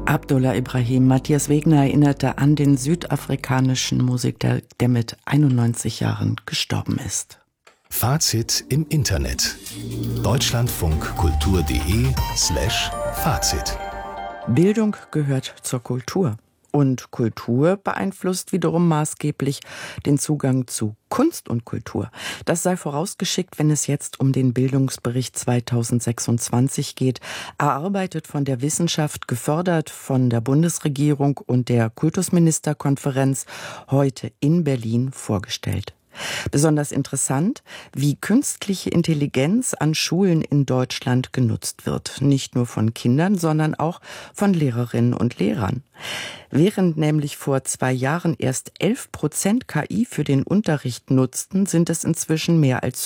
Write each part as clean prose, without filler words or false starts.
Abdullah Ibrahim. Matthias Wegner erinnerte an den südafrikanischen Musiker, der mit 91 Jahren gestorben ist. Fazit im Internet. deutschlandfunkkultur.de/Fazit. Bildung gehört zur Kultur. Und Kultur beeinflusst wiederum maßgeblich den Zugang zu Kunst und Kultur. Das sei vorausgeschickt, wenn es jetzt um den Bildungsbericht 2026 geht, erarbeitet von der Wissenschaft, gefördert von der Bundesregierung und der Kultusministerkonferenz, heute in Berlin vorgestellt. Besonders interessant, wie künstliche Intelligenz an Schulen in Deutschland genutzt wird. Nicht nur von Kindern, sondern auch von Lehrerinnen und Lehrern. Während nämlich vor 2 Jahren erst 11% KI für den Unterricht nutzten, sind es inzwischen mehr als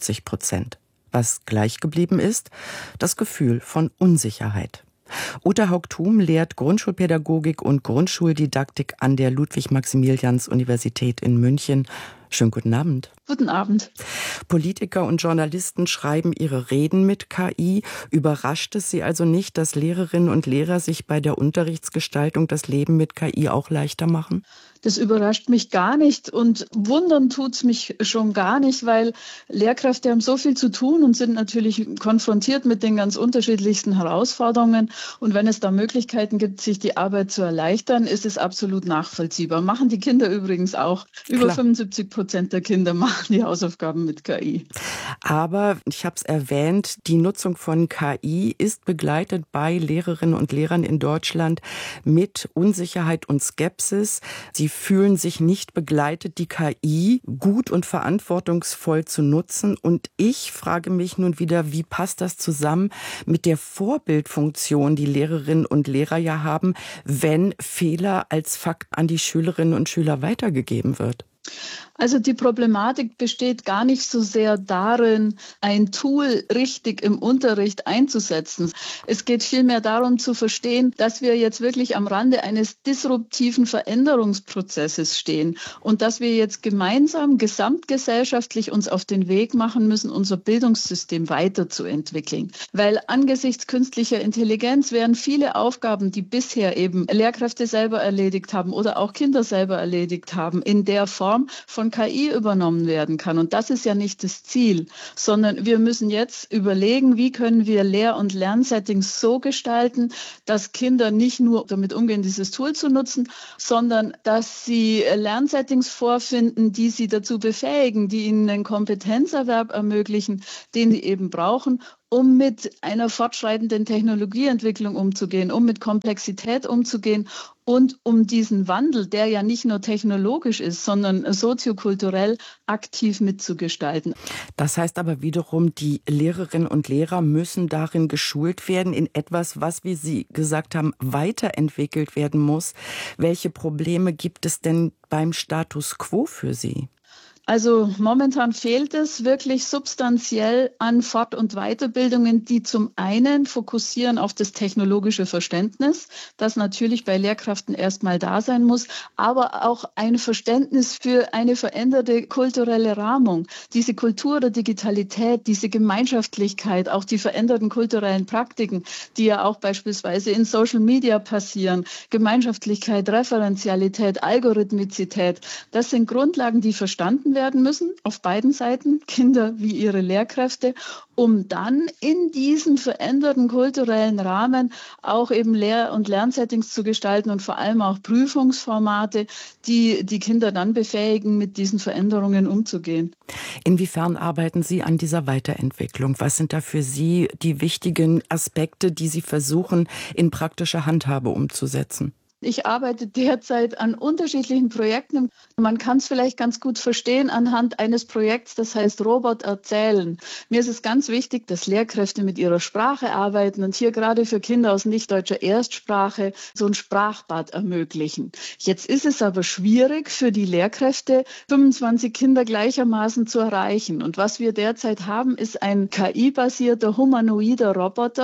50%. Was gleich geblieben ist, das Gefühl von Unsicherheit. Uta Haug-Thum lehrt Grundschulpädagogik und Grundschuldidaktik an der Ludwig-Maximilians-Universität in München. Schönen guten Abend. Guten Abend. Politiker und Journalisten schreiben ihre Reden mit KI. Überrascht es Sie also nicht, dass Lehrerinnen und Lehrer sich bei der Unterrichtsgestaltung das Leben mit KI auch leichter machen? Das überrascht mich gar nicht und wundern tut's mich schon gar nicht, weil Lehrkräfte haben so viel zu tun und sind natürlich konfrontiert mit den ganz unterschiedlichsten Herausforderungen. Und wenn es da Möglichkeiten gibt, sich die Arbeit zu erleichtern, ist es absolut nachvollziehbar. Machen die Kinder übrigens auch. Über 75% der Kinder machen die Hausaufgaben mit KI. Aber ich habe es erwähnt, die Nutzung von KI ist begleitet bei Lehrerinnen und Lehrern in Deutschland mit Unsicherheit und Skepsis. Sie fühlen sich nicht begleitet, die KI gut und verantwortungsvoll zu nutzen. Und ich frage mich nun wieder, wie passt das zusammen mit der Vorbildfunktion, die Lehrerinnen und Lehrer ja haben, wenn Fehler als Fakt an die Schülerinnen und Schüler weitergegeben wird? Also die Problematik besteht gar nicht so sehr darin, ein Tool richtig im Unterricht einzusetzen. Es geht vielmehr darum zu verstehen, dass wir jetzt wirklich am Rande eines disruptiven Veränderungsprozesses stehen und dass wir jetzt gemeinsam, gesamtgesellschaftlich uns auf den Weg machen müssen, unser Bildungssystem weiterzuentwickeln. Weil angesichts künstlicher Intelligenz werden viele Aufgaben, die bisher eben Lehrkräfte selber erledigt haben oder auch Kinder selber erledigt haben, in der Form von KI übernommen werden kann. Und das ist ja nicht das Ziel, sondern wir müssen jetzt überlegen, wie können wir Lehr- und Lernsettings so gestalten, dass Kinder nicht nur damit umgehen, dieses Tool zu nutzen, sondern dass sie Lernsettings vorfinden, die sie dazu befähigen, die ihnen einen Kompetenzerwerb ermöglichen, den sie eben brauchen, um mit einer fortschreitenden Technologieentwicklung umzugehen, um mit Komplexität umzugehen und um diesen Wandel, der ja nicht nur technologisch ist, sondern soziokulturell aktiv mitzugestalten. Das heißt aber wiederum, die Lehrerinnen und Lehrer müssen darin geschult werden, in etwas, was, wie Sie gesagt haben, weiterentwickelt werden muss. Welche Probleme gibt es denn beim Status quo für Sie? Also momentan fehlt es wirklich substanziell an Fort- und Weiterbildungen, die zum einen fokussieren auf das technologische Verständnis, das natürlich bei Lehrkräften erstmal da sein muss, aber auch ein Verständnis für eine veränderte kulturelle Rahmung. Diese Kultur der Digitalität, diese Gemeinschaftlichkeit, auch die veränderten kulturellen Praktiken, die ja auch beispielsweise in Social Media passieren, Gemeinschaftlichkeit, Referenzialität, Algorithmizität, das sind Grundlagen, die verstanden werden müssen, auf beiden Seiten, Kinder wie ihre Lehrkräfte, um dann in diesem veränderten kulturellen Rahmen auch eben Lehr- und Lernsettings zu gestalten und vor allem auch Prüfungsformate, die die Kinder dann befähigen, mit diesen Veränderungen umzugehen. Inwiefern arbeiten Sie an dieser Weiterentwicklung? Was sind da für Sie die wichtigen Aspekte, die Sie versuchen, in praktische Handhabe umzusetzen? Ich arbeite derzeit an unterschiedlichen Projekten. Man kann es vielleicht ganz gut verstehen anhand eines Projekts, das heißt Robot erzählen. Mir ist es ganz wichtig, dass Lehrkräfte mit ihrer Sprache arbeiten und hier gerade für Kinder aus nicht deutscher Erstsprache so ein Sprachbad ermöglichen. Jetzt ist es aber schwierig für die Lehrkräfte, 25 Kinder gleichermaßen zu erreichen. Und was wir derzeit haben, ist ein KI-basierter humanoider Roboter,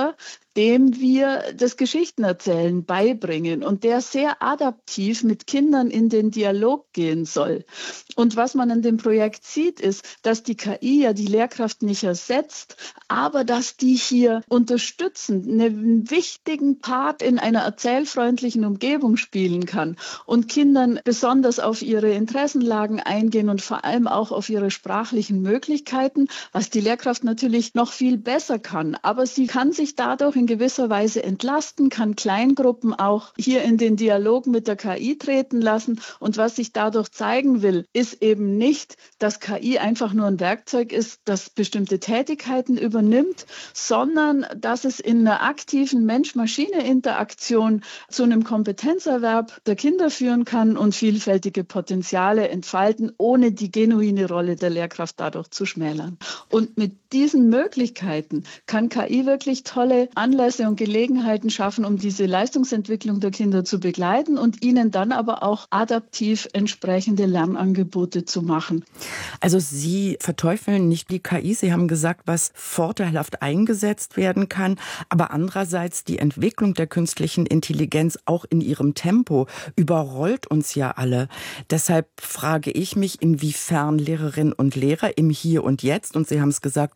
dem wir das Geschichtenerzählen beibringen und der sehr adaptiv mit Kindern in den Dialog gehen soll. Und was man in dem Projekt sieht, ist, dass die KI ja die Lehrkraft nicht ersetzt, aber dass die hier unterstützend einen wichtigen Part in einer erzählfreundlichen Umgebung spielen kann und Kindern besonders auf ihre Interessenlagen eingehen und vor allem auch auf ihre sprachlichen Möglichkeiten, was die Lehrkraft natürlich noch viel besser kann. Aber sie kann sich dadurch in gewisser Weise entlasten, kann Kleingruppen auch hier in den Dialog mit der KI treten lassen. Und was sich dadurch zeigen will, ist eben nicht, dass KI einfach nur ein Werkzeug ist, das bestimmte Tätigkeiten übernimmt, sondern dass es in einer aktiven Mensch-Maschine-Interaktion zu einem Kompetenzerwerb der Kinder führen kann und vielfältige Potenziale entfalten, ohne die genuine Rolle der Lehrkraft dadurch zu schmälern. Und mit diesen Möglichkeiten kann KI wirklich tolle Anlässe und Gelegenheiten schaffen, um diese Leistungsentwicklung der Kinder zu begleiten und ihnen dann aber auch adaptiv entsprechende Lernangebote zu machen. Also Sie verteufeln nicht die KI. Sie haben gesagt, was vorteilhaft eingesetzt werden kann, aber andererseits die Entwicklung der künstlichen Intelligenz auch in ihrem Tempo überrollt uns ja alle. Deshalb frage ich mich, inwiefern Lehrerinnen und Lehrer im Hier und Jetzt, und Sie haben es gesagt,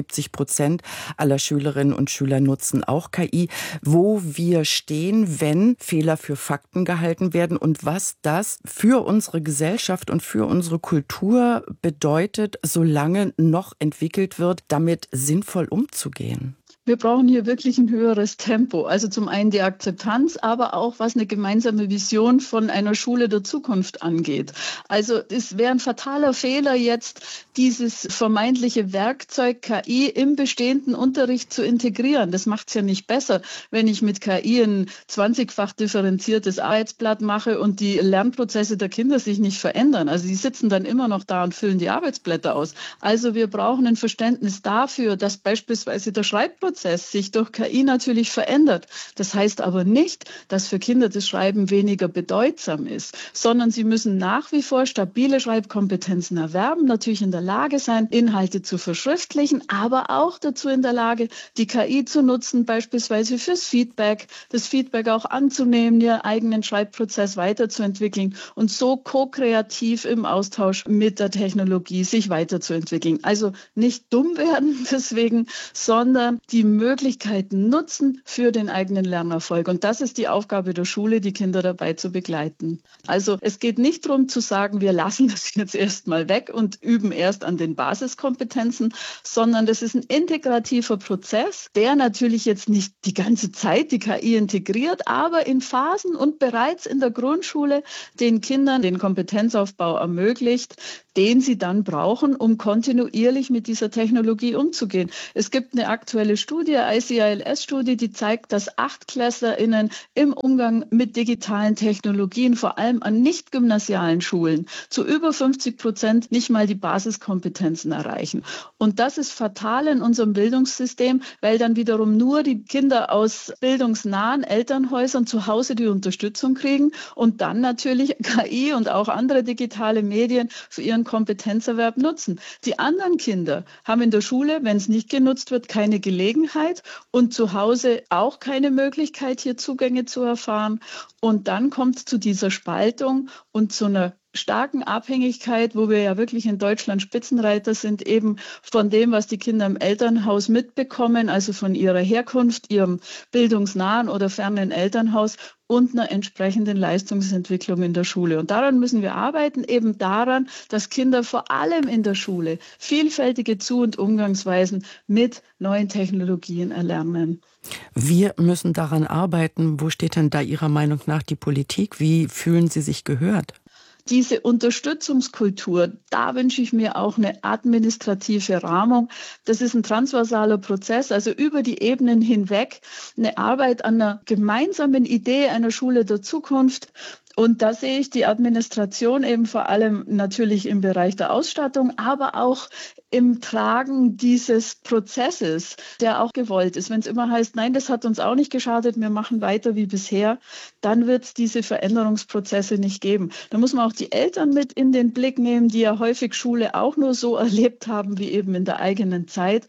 75% aller Schülerinnen und Schüler nutzen auch KI, wo wir stehen, wenn Fehler für Fakten gehalten werden und was das für unsere Gesellschaft und für unsere Kultur bedeutet, solange noch entwickelt wird, damit sinnvoll umzugehen. Wir brauchen hier wirklich ein höheres Tempo. Also zum einen die Akzeptanz, aber auch was eine gemeinsame Vision von einer Schule der Zukunft angeht. Also es wäre ein fataler Fehler, jetzt dieses vermeintliche Werkzeug KI im bestehenden Unterricht zu integrieren. Das macht es ja nicht besser, wenn ich mit KI ein 20-fach differenziertes Arbeitsblatt mache und die Lernprozesse der Kinder sich nicht verändern. Also die sitzen dann immer noch da und füllen die Arbeitsblätter aus. Also wir brauchen ein Verständnis dafür, dass beispielsweise der Schreibprozess sich durch KI natürlich verändert. Das heißt aber nicht, dass für Kinder das Schreiben weniger bedeutsam ist, sondern sie müssen nach wie vor stabile Schreibkompetenzen erwerben, natürlich in der Lage sein, Inhalte zu verschriftlichen, aber auch dazu in der Lage, die KI zu nutzen, beispielsweise fürs Feedback, das Feedback auch anzunehmen, ihren eigenen Schreibprozess weiterzuentwickeln und so ko-kreativ im Austausch mit der Technologie sich weiterzuentwickeln. Also nicht dumm werden deswegen, sondern die Möglichkeiten nutzen für den eigenen Lernerfolg. Und das ist die Aufgabe der Schule, die Kinder dabei zu begleiten. Also es geht nicht darum zu sagen, wir lassen das jetzt erstmal weg und üben erst an den Basiskompetenzen, sondern das ist ein integrativer Prozess, der natürlich jetzt nicht die ganze Zeit die KI integriert, aber in Phasen und bereits in der Grundschule den Kindern den Kompetenzaufbau ermöglicht, den sie dann brauchen, um kontinuierlich mit dieser Technologie umzugehen. Es gibt eine aktuelle Studie, ICILS-Studie, die zeigt, dass AchtklässlerInnen im Umgang mit digitalen Technologien, vor allem an nicht-gymnasialen Schulen, zu über 50% nicht mal die Basiskompetenzen erreichen. Und das ist fatal in unserem Bildungssystem, weil dann wiederum nur die Kinder aus bildungsnahen Elternhäusern zu Hause die Unterstützung kriegen und dann natürlich KI und auch andere digitale Medien für ihren Kompetenzerwerb nutzen. Die anderen Kinder haben in der Schule, wenn es nicht genutzt wird, keine Gelegenheit und zu Hause auch keine Möglichkeit, hier Zugänge zu erfahren. Und dann kommt es zu dieser Spaltung und zu einer starken Abhängigkeit, wo wir ja wirklich in Deutschland Spitzenreiter sind, eben von dem, was die Kinder im Elternhaus mitbekommen, also von ihrer Herkunft, ihrem bildungsnahen oder fernen Elternhaus und einer entsprechenden Leistungsentwicklung in der Schule. Und daran müssen wir arbeiten, eben daran, dass Kinder vor allem in der Schule vielfältige Zu- und Umgangsweisen mit neuen Technologien erlernen. Wir müssen daran arbeiten. Wo steht denn da Ihrer Meinung nach die Politik? Wie fühlen Sie sich gehört? Diese Unterstützungskultur, da wünsche ich mir auch eine administrative Rahmung. Das ist ein transversaler Prozess, also über die Ebenen hinweg, eine Arbeit an einer gemeinsamen Idee einer Schule der Zukunft. Und da sehe ich die Administration eben vor allem natürlich im Bereich der Ausstattung, aber auch im Tragen dieses Prozesses, der auch gewollt ist. Wenn es immer heißt, nein, das hat uns auch nicht geschadet, wir machen weiter wie bisher, dann wird es diese Veränderungsprozesse nicht geben. Da muss man auch die Eltern mit in den Blick nehmen, die ja häufig Schule auch nur so erlebt haben wie eben in der eigenen Zeit.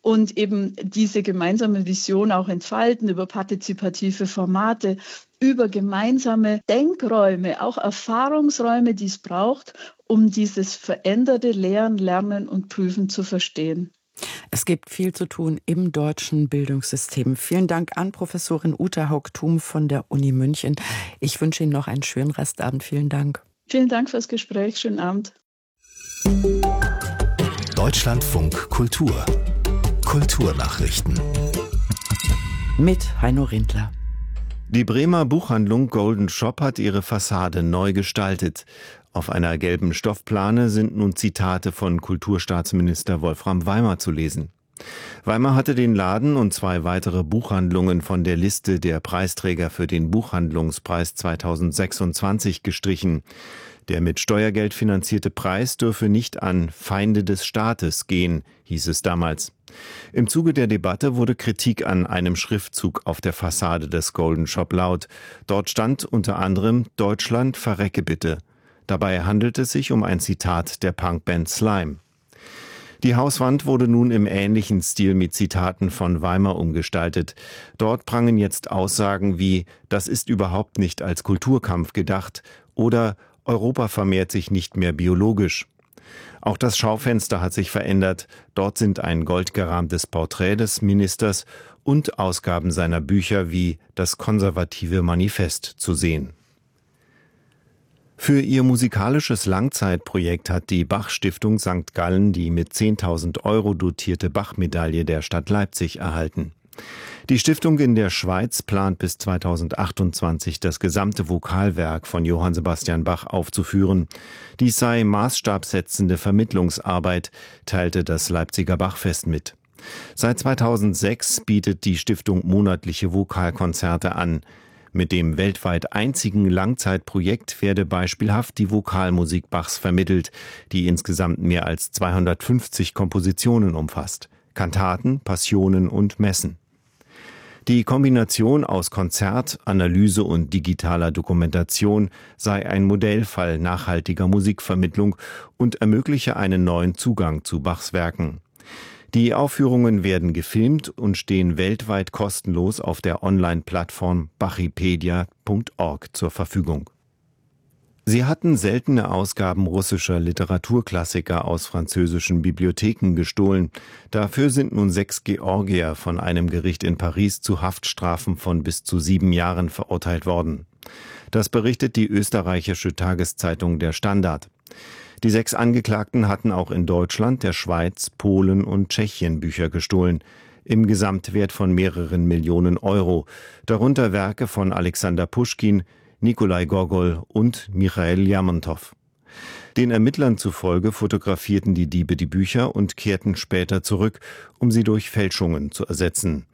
und eben diese gemeinsame Vision auch entfalten über partizipative Formate, über gemeinsame Denkräume, auch Erfahrungsräume, die es braucht, um dieses veränderte Lehren, Lernen und Prüfen zu verstehen. Es gibt viel zu tun im deutschen Bildungssystem. Vielen Dank an Professorin Uta Haug-Thum von der Uni München. Ich wünsche Ihnen noch einen schönen Restabend. Vielen Dank. Vielen Dank fürs Gespräch. Schönen Abend. Deutschlandfunk Kultur. Kulturnachrichten. Mit Heino Rindler. Die Bremer Buchhandlung Golden Shop hat ihre Fassade neu gestaltet. Auf einer gelben Stoffplane sind nun Zitate von Kulturstaatsminister Wolfram Weimer zu lesen. Weimer hatte den Laden und 2 weitere Buchhandlungen von der Liste der Preisträger für den Buchhandlungspreis 2026 gestrichen. Der mit Steuergeld finanzierte Preis dürfe nicht an Feinde des Staates gehen, hieß es damals. Im Zuge der Debatte wurde Kritik an einem Schriftzug auf der Fassade des Golden Shop laut. Dort stand unter anderem »Deutschland, verrecke bitte«. Dabei handelt es sich um ein Zitat der Punkband Slime. Die Hauswand wurde nun im ähnlichen Stil mit Zitaten von Weimer umgestaltet. Dort prangen jetzt Aussagen wie »Das ist überhaupt nicht als Kulturkampf gedacht« oder »Europa vermehrt sich nicht mehr biologisch«. Auch das Schaufenster hat sich verändert. Dort sind ein goldgerahmtes Porträt des Ministers und Ausgaben seiner Bücher wie »Das konservative Manifest« zu sehen. Für ihr musikalisches Langzeitprojekt hat die Bach-Stiftung St. Gallen die mit 10.000 € dotierte Bach-Medaille der Stadt Leipzig erhalten. Die Stiftung in der Schweiz plant bis 2028 das gesamte Vokalwerk von Johann Sebastian Bach aufzuführen. Dies sei maßstabsetzende Vermittlungsarbeit, teilte das Leipziger Bachfest mit. Seit 2006 bietet die Stiftung monatliche Vokalkonzerte an. Mit dem weltweit einzigen Langzeitprojekt werde beispielhaft die Vokalmusik Bachs vermittelt, die insgesamt mehr als 250 Kompositionen umfasst. Kantaten, Passionen und Messen. Die Kombination aus Konzert, Analyse und digitaler Dokumentation sei ein Modellfall nachhaltiger Musikvermittlung und ermögliche einen neuen Zugang zu Bachs Werken. Die Aufführungen werden gefilmt und stehen weltweit kostenlos auf der Online-Plattform bachipedia.org zur Verfügung. Sie hatten seltene Ausgaben russischer Literaturklassiker aus französischen Bibliotheken gestohlen. Dafür sind nun 6 Georgier von einem Gericht in Paris zu Haftstrafen von bis zu 7 Jahren verurteilt worden. Das berichtet die österreichische Tageszeitung Der Standard. Die 6 Angeklagten hatten auch in Deutschland, der Schweiz, Polen und Tschechien Bücher gestohlen, im Gesamtwert von mehreren Millionen Euro, darunter Werke von Alexander Puschkin, Nikolai Gogol und Michail Lermontow. Den Ermittlern zufolge fotografierten die Diebe die Bücher und kehrten später zurück, um sie durch Fälschungen zu ersetzen.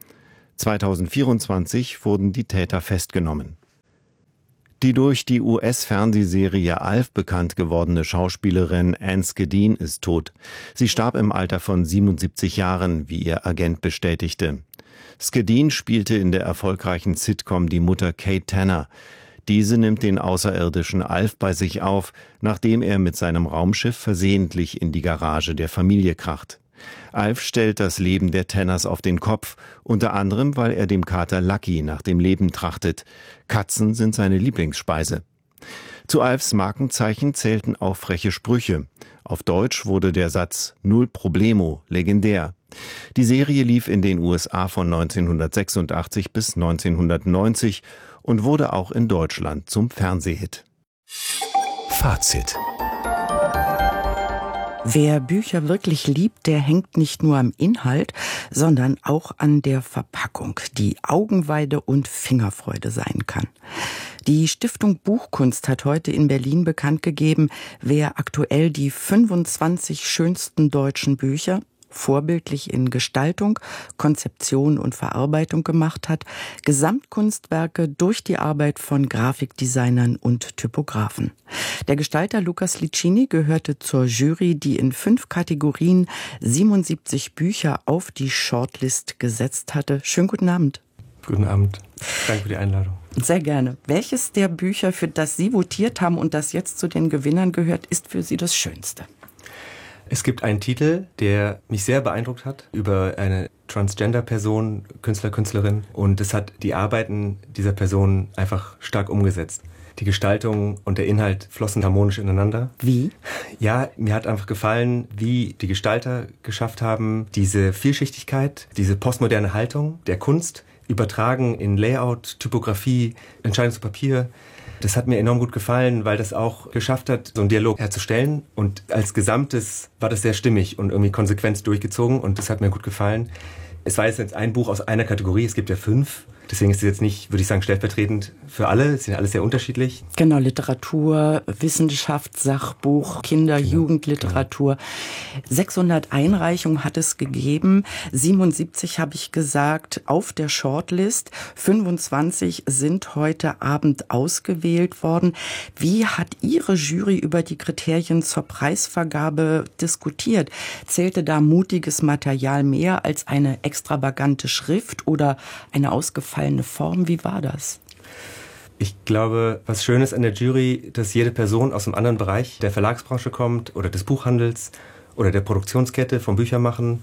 2024 wurden die Täter festgenommen. Die durch die US-Fernsehserie Alf bekannt gewordene Schauspielerin Anne Skedin ist tot. Sie starb im Alter von 77 Jahren, wie ihr Agent bestätigte. Skedin spielte in der erfolgreichen Sitcom die Mutter Kate Tanner. Diese nimmt den außerirdischen Alf bei sich auf, nachdem er mit seinem Raumschiff versehentlich in die Garage der Familie kracht. Alf stellt das Leben der Tanners auf den Kopf, unter anderem, weil er dem Kater Lucky nach dem Leben trachtet. Katzen sind seine Lieblingsspeise. Zu Alfs Markenzeichen zählten auch freche Sprüche. Auf Deutsch wurde der Satz »Null Problemo« legendär. Die Serie lief in den USA von 1986 bis 1990 und wurde auch in Deutschland zum Fernsehhit. Fazit. Wer Bücher wirklich liebt, der hängt nicht nur am Inhalt, sondern auch an der Verpackung, die Augenweide und Fingerfreude sein kann. Die Stiftung Buchkunst hat heute in Berlin bekannt gegeben, wer aktuell die 25 schönsten deutschen Bücher vorbildlich in Gestaltung, Konzeption und Verarbeitung gemacht hat, Gesamtkunstwerke durch die Arbeit von Grafikdesignern und Typografen. Der Gestalter Lukas Licini gehörte zur Jury, die in 5 Kategorien 77 Bücher auf die Shortlist gesetzt hatte. Schönen guten Abend. Guten Abend. Danke für die Einladung. Sehr gerne. Welches der Bücher, für das Sie votiert haben und das jetzt zu den Gewinnern gehört, ist für Sie das Schönste? Es gibt einen Titel, der mich sehr beeindruckt hat, über eine Transgender-Person, Künstler, Künstlerin. Und es hat die Arbeiten dieser Person einfach stark umgesetzt. Die Gestaltung und der Inhalt flossen harmonisch ineinander. Wie? Ja, mir hat einfach gefallen, wie die Gestalter geschafft haben, diese Vielschichtigkeit, diese postmoderne Haltung der Kunst übertragen in Layout, Typografie, Entscheidung zu Papier. Das hat mir enorm gut gefallen, weil das auch geschafft hat, so einen Dialog herzustellen. Und als Gesamtes war das sehr stimmig und irgendwie konsequent durchgezogen. Und das hat mir gut gefallen. Es war jetzt ein Buch aus einer Kategorie, es gibt ja 5. Deswegen ist es jetzt nicht, würde ich sagen, stellvertretend für alle. Es sind alles sehr unterschiedlich. Genau, Literatur, Wissenschaft, Sachbuch, Kinder-, Jugendliteratur. 600 Einreichungen hat es gegeben. 77 habe ich gesagt auf der Shortlist. 25 sind heute Abend ausgewählt worden. Wie hat Ihre Jury über die Kriterien zur Preisvergabe diskutiert? Zählte da mutiges Material mehr als eine extravagante Schrift oder eine ausgefallene Form? Wie war das? Ich glaube, was schön ist an der Jury, dass jede Person aus einem anderen Bereich der Verlagsbranche kommt oder des Buchhandels oder der Produktionskette vom Büchermachen.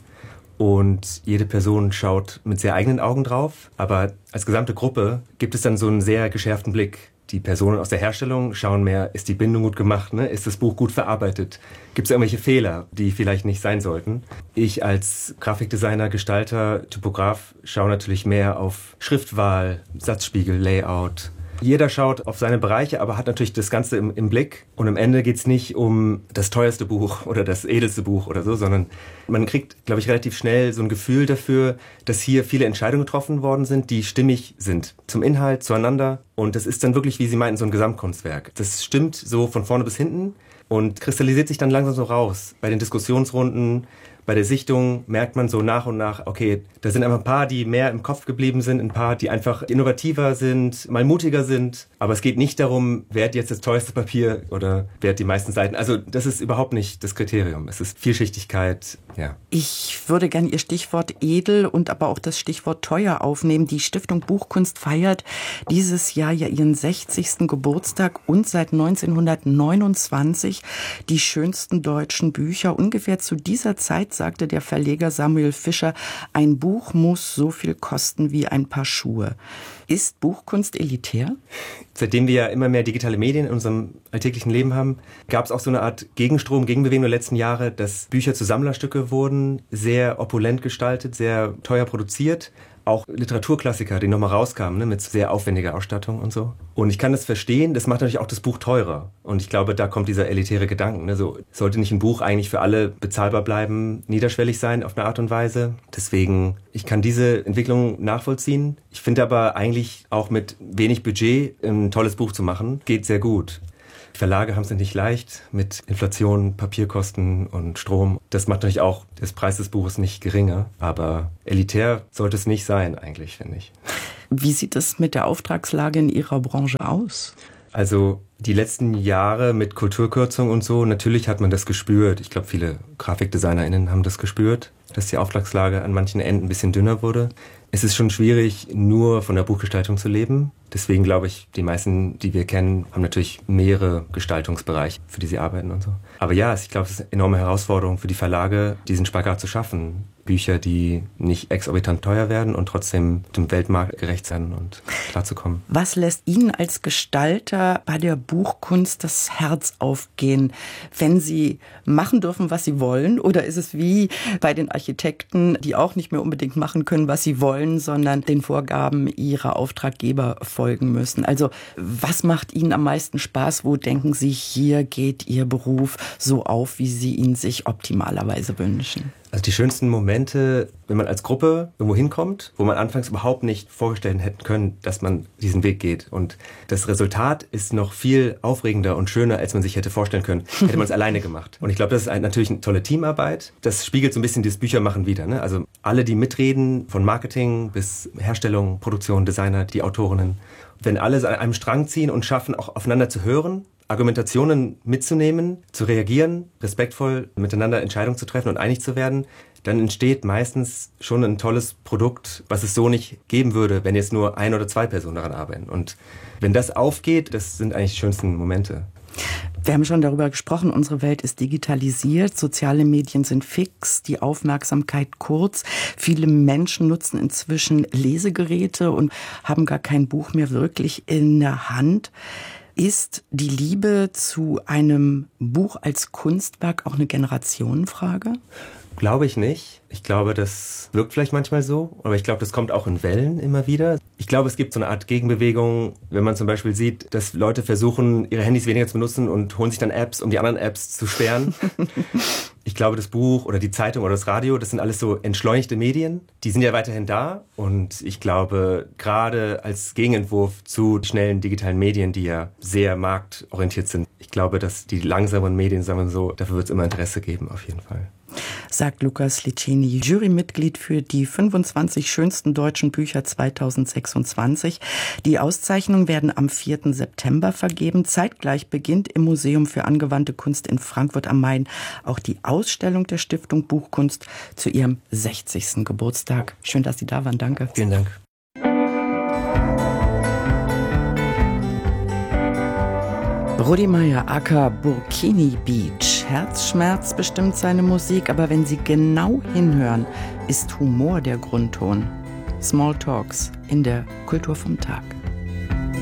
Und jede Person schaut mit sehr eigenen Augen drauf. Aber als gesamte Gruppe gibt es dann so einen sehr geschärften Blick. Die Personen aus der Herstellung schauen mehr, ist die Bindung gut gemacht, ne? Ist das Buch gut verarbeitet? Gibt es irgendwelche Fehler, die vielleicht nicht sein sollten? Ich als Grafikdesigner, Gestalter, Typograf schaue natürlich mehr auf Schriftwahl, Satzspiegel, Layout. Jeder schaut auf seine Bereiche, aber hat natürlich das Ganze im Blick. Und am Ende geht es nicht um das teuerste Buch oder das edelste Buch oder so, sondern man kriegt, glaube ich, relativ schnell so ein Gefühl dafür, dass hier viele Entscheidungen getroffen worden sind, die stimmig sind. Zum Inhalt, zueinander. Und das ist dann wirklich, wie Sie meinten, so ein Gesamtkunstwerk. Das stimmt so von vorne bis hinten und kristallisiert sich dann langsam so raus. Bei den Diskussionsrunden, bei der Sichtung merkt man so nach und nach, okay, da sind einfach ein paar, die mehr im Kopf geblieben sind, ein paar, die einfach innovativer sind, mal mutiger sind. Aber es geht nicht darum, wer hat jetzt das teuerste Papier oder wer hat die meisten Seiten. Also das ist überhaupt nicht das Kriterium. Es ist Vielschichtigkeit, ja. Ich würde gerne Ihr Stichwort edel und aber auch das Stichwort teuer aufnehmen. Die Stiftung Buchkunst feiert dieses Jahr ja ihren 60. Geburtstag und seit 1929 die schönsten deutschen Bücher. Ungefähr zu dieser Zeit sagte der Verleger Samuel Fischer, ein Buch muss so viel kosten wie ein Paar Schuhe. Ist Buchkunst elitär? Seitdem wir ja immer mehr digitale Medien in unserem alltäglichen Leben haben, gab es auch so eine Art Gegenstrom, Gegenbewegung der letzten Jahre, dass Bücher zu Sammlerstücke wurden, sehr opulent gestaltet, sehr teuer produziert. Auch Literaturklassiker, die nochmal rauskamen, ne, mit sehr aufwendiger Ausstattung und so. Und ich kann das verstehen, das macht natürlich auch das Buch teurer. Und ich glaube, da kommt dieser elitäre Gedanke. Ne, so, sollte nicht ein Buch eigentlich für alle bezahlbar bleiben, niederschwellig sein auf eine Art und Weise? Deswegen, ich kann diese Entwicklung nachvollziehen. Ich finde aber eigentlich auch mit wenig Budget ein tolles Buch zu machen, geht sehr gut. Verlage haben es nicht leicht mit Inflation, Papierkosten und Strom. Das macht natürlich auch den Preis des Buches nicht geringer. Aber elitär sollte es nicht sein eigentlich, finde ich. Wie sieht es mit der Auftragslage in Ihrer Branche aus? Also die letzten Jahre mit Kulturkürzung und so, natürlich hat man das gespürt. Ich glaube, viele GrafikdesignerInnen haben das gespürt, dass die Auftragslage an manchen Enden ein bisschen dünner wurde. Es ist schon schwierig, nur von der Buchgestaltung zu leben. Deswegen glaube ich, die meisten, die wir kennen, haben natürlich mehrere Gestaltungsbereiche, für die sie arbeiten und so. Aber ja, ich glaube, es ist eine enorme Herausforderung für die Verlage, diesen Spagat zu schaffen. Bücher, die nicht exorbitant teuer werden und trotzdem dem Weltmarkt gerecht sein und klarzukommen. Was lässt Ihnen als Gestalter bei der Buchkunst das Herz aufgehen, wenn Sie machen dürfen, was Sie wollen? Oder ist es wie bei den Architekten, die auch nicht mehr unbedingt machen können, was sie wollen, sondern den Vorgaben ihrer Auftraggeber folgen müssen? Also was macht Ihnen am meisten Spaß? Wo denken Sie, hier geht Ihr Beruf so auf, wie Sie ihn sich optimalerweise wünschen? Also die schönsten Momente, wenn man als Gruppe irgendwo hinkommt, wo man anfangs überhaupt nicht vorstellen hätte können, dass man diesen Weg geht. Und das Resultat ist noch viel aufregender und schöner, als man sich hätte vorstellen können, hätte man es alleine gemacht. Und ich glaube, das ist natürlich eine tolle Teamarbeit. Das spiegelt so ein bisschen das Büchermachen wider, ne? Also alle, die mitreden, von Marketing bis Herstellung, Produktion, Designer, die Autorinnen. Wenn alle an einem Strang ziehen und schaffen, auch aufeinander zu hören, Argumentationen mitzunehmen, zu reagieren, respektvoll miteinander Entscheidungen zu treffen und einig zu werden, dann entsteht meistens schon ein tolles Produkt, was es so nicht geben würde, wenn jetzt nur 1 oder 2 Personen daran arbeiten. Und wenn das aufgeht, das sind eigentlich die schönsten Momente. Wir haben schon darüber gesprochen, unsere Welt ist digitalisiert, soziale Medien sind fix, die Aufmerksamkeit kurz. Viele Menschen nutzen inzwischen Lesegeräte und haben gar kein Buch mehr wirklich in der Hand. Ist die Liebe zu einem Buch als Kunstwerk auch eine Generationenfrage? Glaube ich nicht. Ich glaube, das wirkt vielleicht manchmal so, aber ich glaube, das kommt auch in Wellen immer wieder. Ich glaube, es gibt so eine Art Gegenbewegung, wenn man zum Beispiel sieht, dass Leute versuchen, ihre Handys weniger zu benutzen und holen sich dann Apps, um die anderen Apps zu sperren. Ich glaube, das Buch oder die Zeitung oder das Radio, das sind alles so entschleunigte Medien. Die sind ja weiterhin da und ich glaube, gerade als Gegenentwurf zu schnellen digitalen Medien, die ja sehr marktorientiert sind, ich glaube, dass die langsamen Medien, sagen wir so, dafür wird es immer Interesse geben, auf jeden Fall. Sagt Lukas Licini, Jurymitglied für die 25 schönsten deutschen Bücher 2026. Die Auszeichnungen werden am 4. September vergeben. Zeitgleich beginnt im Museum für angewandte Kunst in Frankfurt am Main auch die Ausstellung der Stiftung Buchkunst zu ihrem 60. Geburtstag. Schön, dass Sie da waren. Danke. Vielen Dank. Rudi Meier, aka Burkini Beach. Herzschmerz bestimmt seine Musik, aber wenn Sie genau hinhören, ist Humor der Grundton. Small Talks in der Kultur vom Tag.